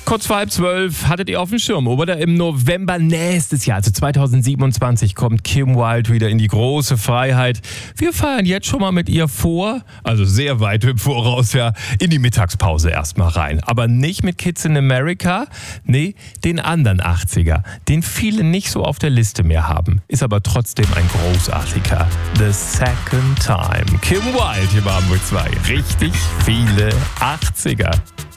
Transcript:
Kurz vor 11:30 hattet ihr auf dem Schirm, oder? Im November nächstes Jahr, also 2027, kommt Kim Wilde wieder in die große Freiheit. Wir feiern jetzt schon mal mit ihr vor, also sehr weit im Voraus, ja, in die Mittagspause erstmal rein. Aber nicht mit Kids in America, nee, den anderen 80er, den viele nicht so auf der Liste mehr haben. Ist aber trotzdem ein großartiger. The Second Time. Kim Wilde hier bei Hamburg 2. Richtig viele 80er.